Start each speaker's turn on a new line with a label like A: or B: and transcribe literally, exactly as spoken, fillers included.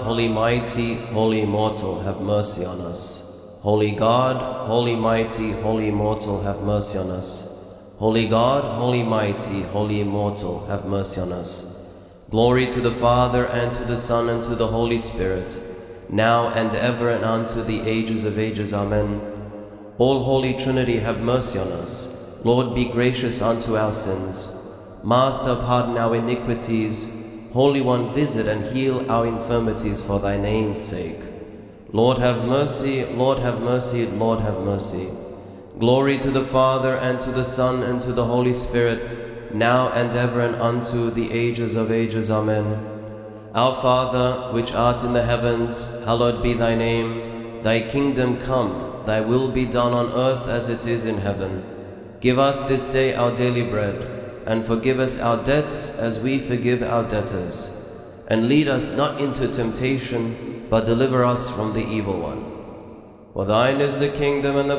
A: Holy Mighty, Holy Immortal, have mercy on us. Holy God, Holy Mighty, Holy Immortal, have mercy on us. Holy God, Holy Mighty, Holy Immortal, have mercy on us. Glory to the Father, and to the Son, and to the Holy Spirit, now and ever, and unto the ages of ages. Amen. All Holy Trinity, have mercy on us. Lord, be gracious unto our sins. Master, pardon our iniquities. Holy One, visit and heal our infirmities for thy name's sake. Lord, have mercy. Lord, have mercy. Lord, have mercy. Glory to the Father, and to the Son, and to the Holy Spirit, now and ever, and unto the ages of ages. Amen. Our Father, which art in the heavens, hallowed be thy name. Thy kingdom come, thy will be done on earth as it is in heaven. Give us this day our daily bread, and forgive us our debts as we forgive our debtors. And lead us not into temptation, but deliver us from the evil one. For thine is the kingdom, and the